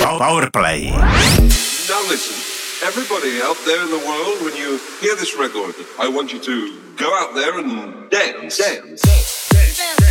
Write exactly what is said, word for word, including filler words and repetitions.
Power Play. Now listen, everybody out there in the world, when you hear this record, I want you to go out there and dance, dance, dance, dance.